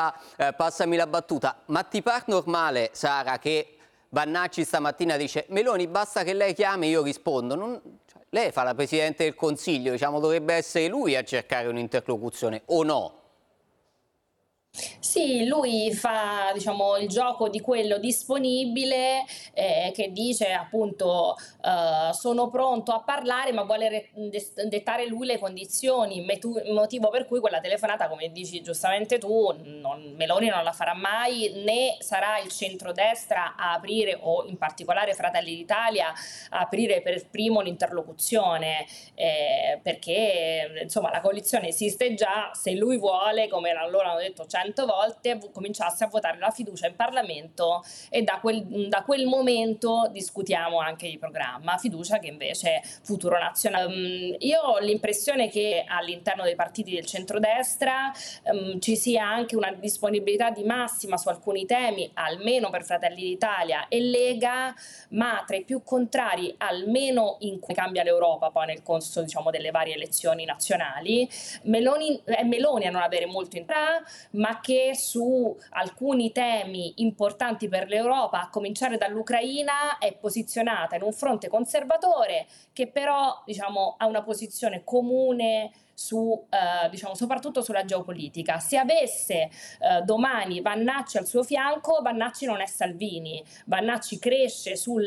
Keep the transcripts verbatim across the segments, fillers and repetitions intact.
Eh, passami la battuta, ma ti par normale, Sara, che Vannacci stamattina dice Meloni basta che lei chiami io rispondo? Non, cioè, lei fa la Presidente del Consiglio, diciamo, dovrebbe essere lui a cercare un'interlocuzione, o no? Sì, lui fa, diciamo, il gioco di quello disponibile, ehm, che dice appunto, uhm: "Sono pronto a parlare", ma vuole re des dettare lui le condizioni, metu motivo per cui quella telefonata, come dici giustamente tu, non Meloni non la farà mai, né sarà il centrodestra a aprire, o in particolare Fratelli d'Italia, a aprire per primo l'interlocuzione, ehm, perché, insomma, la coalizione esiste già, se lui vuole, come la loro hanno detto cento volte, v cominciasse a votare la fiducia in Parlamento e da quel mhmm, da quel momento discutiamo anche di programma. Fiducia che invece Futuro Nazionale mhmm, io ho l'impressione che all'interno dei partiti del centrodestra, ehm, ci sia anche una disponibilità di massima su alcuni temi, almeno per Fratelli d'Italia e Lega, ma tra i più contrari, almeno in cui cambia l'Europa poi nel corso, diciamo, delle varie elezioni nazionali, Meloni è Meloni a non avere molto in tra, ma che su alcuni temi importanti per l'Europa, a cominciare dall'Ucraina, è posizionata in un fronte conservatore che però, diciamo, ha una posizione comune su, ehm, diciamo, soprattutto sulla geopolitica. Se avesse, ehm, domani Vannacci al suo fianco, Vannacci non è Salvini. Vannacci cresce sul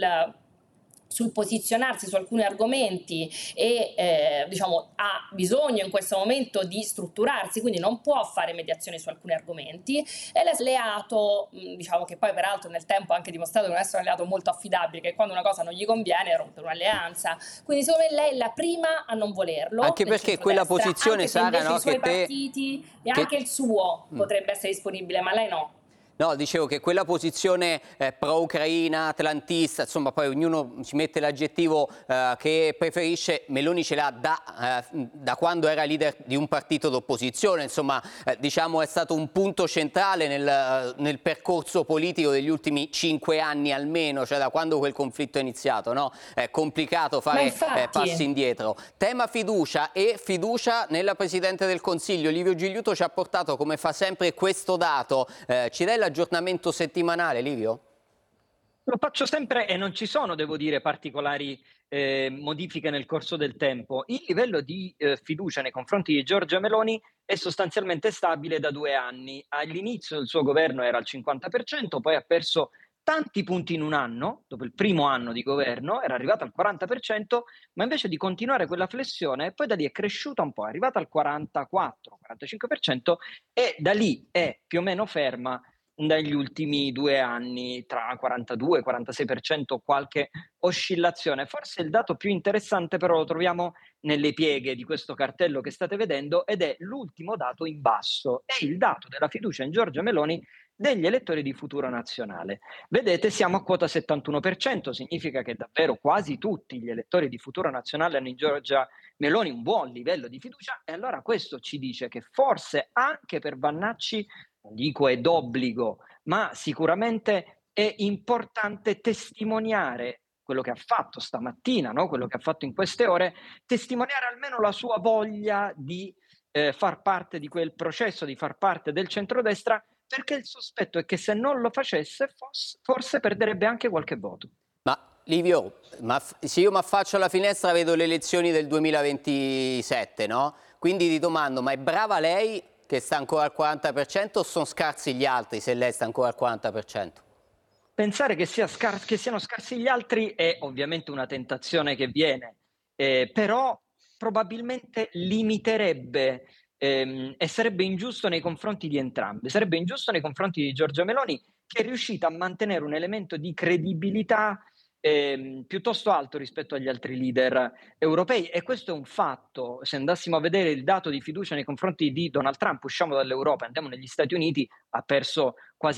sul posizionarsi su alcuni argomenti e, ehm, diciamo, ha bisogno in questo momento di strutturarsi, quindi non può fare mediazioni su alcuni argomenti, e l'alleato, mhmm, diciamo, che poi peraltro nel tempo ha anche dimostrato di non essere un alleato molto affidabile, che quando una cosa non gli conviene rompe un'alleanza. Quindi secondo me lei è la prima a non volerlo Anche nel perché quella centrodestra, posizione, anche se Sara, invece no, i che suoi te... partiti e Che... anche il suo Mm. potrebbe essere disponibile, ma lei no. No, dicevo che quella posizione eh, pro-ucraina, atlantista, insomma, poi ognuno ci mette l'aggettivo eh, che preferisce, Meloni ce l'ha da, eh, da quando era leader di un partito d'opposizione, insomma, eh, diciamo è stato un punto centrale nel, eh, nel percorso politico degli ultimi cinque anni almeno, cioè da quando quel conflitto è iniziato, no? È complicato Ma fare eh, passi infatti indietro. Tema fiducia e fiducia nella Presidente del Consiglio. Livio Gigliuto ci ha portato, come fa sempre, questo dato. Eh, ci dai l'aggiornamento settimanale, Livio? Lo faccio sempre e non ci sono, devo dire, particolari eh, modifiche nel corso del tempo. Il livello di eh, fiducia nei confronti di Giorgia Meloni è sostanzialmente stabile da due anni. All'inizio del suo governo era al cinquanta per cento, poi ha perso tanti punti in un anno, dopo il primo anno di governo, era arrivata al quaranta per cento, ma invece di continuare quella flessione, poi da lì è cresciuta un po', è arrivata al quarantaquattro quarantacinque per cento e da lì è più o meno ferma negli ultimi due anni, tra quarantadue e quarantasei per cento, qualche oscillazione. Forse il dato più interessante però lo troviamo nelle pieghe di questo cartello che state vedendo ed è l'ultimo dato in basso, è il dato della fiducia in Giorgia Meloni degli elettori di Futuro Nazionale. Vedete, siamo a quota settantuno per cento, significa che davvero quasi tutti gli elettori di Futuro Nazionale hanno in Giorgia Meloni un buon livello di fiducia, e allora questo ci dice che forse anche per Vannacci, non dico è d'obbligo, ma sicuramente è importante testimoniare quello che ha fatto stamattina, no? Quello che ha fatto in queste ore, testimoniare almeno la sua voglia di eh, far parte di quel processo, di far parte del centrodestra, perché il sospetto è che se non lo facesse forse, forse perderebbe anche qualche voto. Ma Livio, ma se io mi affaccio alla finestra vedo le elezioni del duemilaventisette, no? Quindi ti domando, ma è brava lei che sta ancora al quaranta per cento o sono scarsi gli altri se lei sta ancora al quaranta per cento? Pensare che, sia scar- che siano scarsi gli altri è ovviamente una tentazione che viene, eh, però probabilmente limiterebbe ehm, e sarebbe ingiusto nei confronti di entrambi. Sarebbe ingiusto nei confronti di Giorgia Meloni, che è riuscita a mantenere un elemento di credibilità ehm, piuttosto alto rispetto agli altri leader europei, e questo è un fatto. Se andassimo a vedere il dato di fiducia nei confronti di Donald Trump, usciamo dall'Europa, andiamo negli Stati Uniti, ha perso quasi